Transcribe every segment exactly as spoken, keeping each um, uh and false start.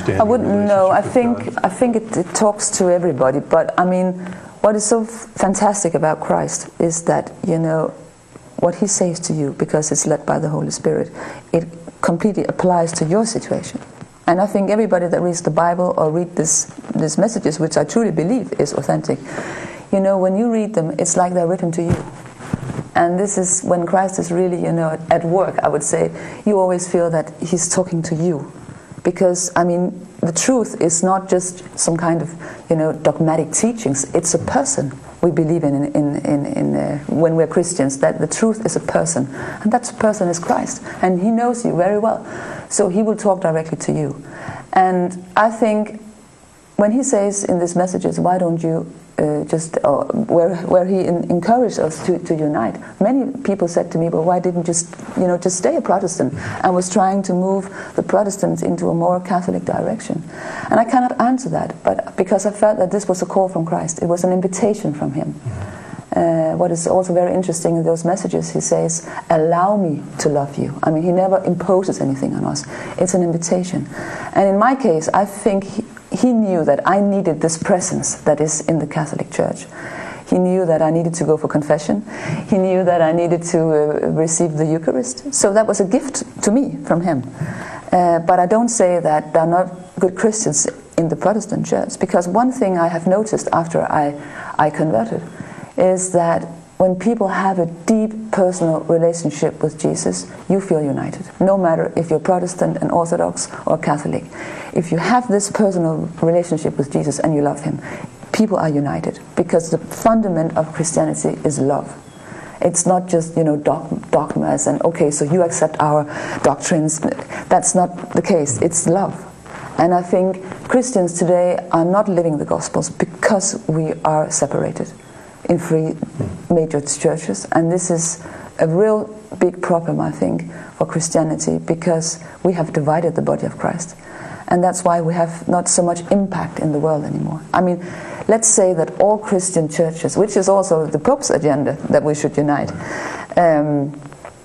understand? I wouldn't know. I think God? I think it, it talks to everybody. But I mean, what is so f- fantastic about Christ is that, you know, what He says to you, because it's led by the Holy Spirit, it completely applies to your situation. And I think everybody that reads the Bible or read this these messages, which I truly believe is authentic, you know, when you read them, it's like they're written to you. And this is when Christ is really, you know, at work, I would say. You always feel that He's talking to you. Because, I mean, the truth is not just some kind of, you know, dogmatic teachings. It's a person we believe in, in, in, in, in uh, when we're Christians, that the truth is a person. And that person is Christ. And He knows you very well. So He will talk directly to you. And I think when He says in these messages, why don't you uh, just, uh, where where He in, encouraged us to, to unite, many people said to me, well, why didn't you just, you know, just stay a Protestant? And was trying to move the Protestants into a more Catholic direction. And I cannot answer that, but because I felt that this was a call from Christ. It was an invitation from Him. Uh, what is also very interesting in those messages, He says, allow me to love you. I mean, He never imposes anything on us. It's an invitation. And in my case, I think He, he knew that I needed this presence that is in the Catholic Church. He knew that I needed to go for confession. He knew that I needed to uh, receive the Eucharist. So that was a gift to me from Him. Uh, but I don't say that there are not good Christians in the Protestant Church, because one thing I have noticed after I, I converted is that when people have a deep personal relationship with Jesus, you feel united. No matter if you're Protestant and Orthodox or Catholic. If you have this personal relationship with Jesus and you love Him, people are united. Because the fundament of Christianity is love. It's not just, you know, dogmas and, okay, so you accept our doctrines. That's not the case. It's love. And I think Christians today are not living the Gospels because we are separated in three major churches, and this is a real big problem, I think, for Christianity, because we have divided the body of Christ, and that's why we have not so much impact in the world anymore. I mean, let's say that all Christian churches, which is also the Pope's agenda, that we should unite, um,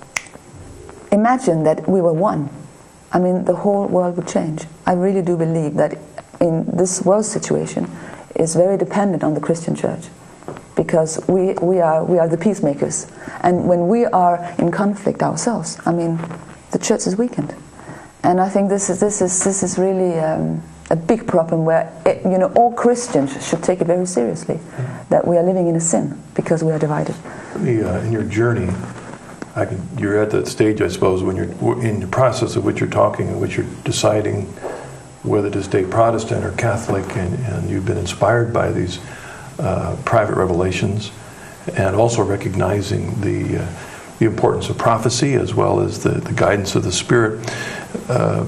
imagine that we were one. I mean, the whole world would change. I really do believe that in this world situation is very dependent on the Christian church. Because we, we are we are the peacemakers, and when we are in conflict ourselves, I mean, the church is weakened, and I think this is this is this is really um, a big problem where it, you know, all Christians should take it very seriously, that we are living in a sin because we are divided. The, uh, in your journey, I can, you're at that stage, I suppose, when you're in the process of which you're talking, in which you're deciding whether to stay Protestant or Catholic, and, and you've been inspired by these Uh, private revelations, and also recognizing the uh, the importance of prophecy as well as the, the guidance of the Spirit. Uh,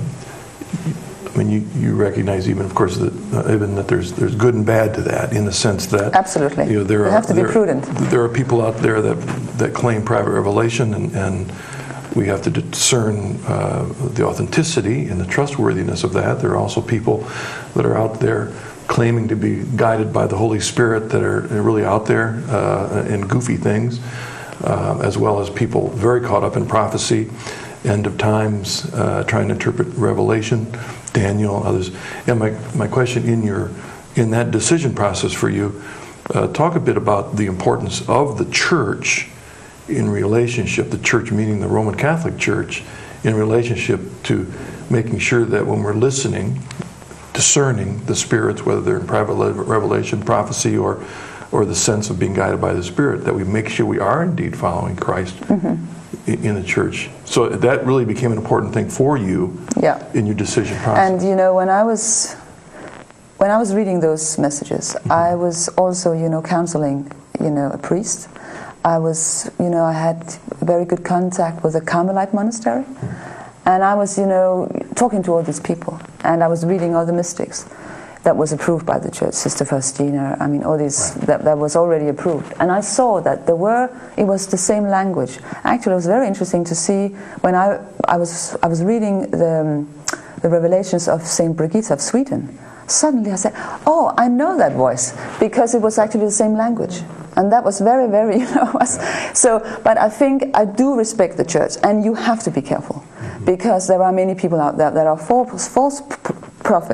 I mean, you, you recognize even, of course, that uh, even that there's there's good and bad to that, in the sense that absolutely, you know, there you are, have to be there, prudent. There are people out there that that claim private revelation, and, and we have to discern uh, the authenticity and the trustworthiness of that. There are also people that are out there claiming to be guided by the Holy Spirit that are really out there uh, in goofy things, uh, as well as people very caught up in prophecy, end of times, uh, trying to interpret Revelation, Daniel, others. And my, my question in your in that decision process for you, uh, talk a bit about the importance of the church in relationship, the church meaning the Roman Catholic Church, in relationship to making sure that when we're listening, discerning the spirits, whether they're in private revelation, prophecy, or or the sense of being guided by the Spirit, that we make sure we are indeed following Christ mm-hmm. in the church. So that really became an important thing for you yeah. in your decision process. And you know, when I was when I was reading those messages, mm-hmm. I was also, you know, counseling, you know, a priest. I was, you know, I had very good contact with a Carmelite monastery. Mm-hmm. And I was, you know, talking to all these people, and I was reading all the mystics that was approved by the church, Sister Faustina, I mean, all these, that, that was already approved. And I saw that there were, it was the same language. Actually, it was very interesting to see when I, I was I was reading the, um, the revelations of Saint Brigitte of Sweden. Suddenly I said, oh, I know that voice, because it was actually the same language. And that was very, very, you know, was, so, but I think I do respect the church, and you have to be careful, because there are many people out there that are false, false prophets.